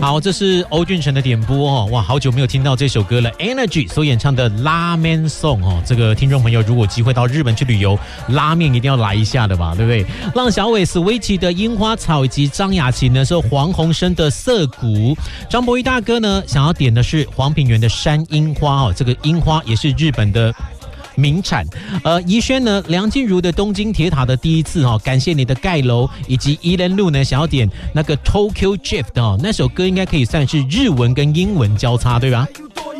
好，这是欧俊成的点播哦，哇，好久没有听到这首歌了 ，Energy 所演唱的拉面 song 哦，这个听众朋友如果机会到日本去旅游，拉面一定要来一下的吧，对不对？让小伟 Switch 的樱花草以及张雅琴呢是黄鸿升的涩谷，张博一大哥呢想要点的是黄品源的山樱花哦，这个樱花也是日本的名产。怡轩呢，梁静茹的东京铁塔的第一次哦，感谢你的盖楼，以及宜兰路呢想要点那个 Tokyo Drift 哦，那首歌应该可以算是日文跟英文交叉，对吧？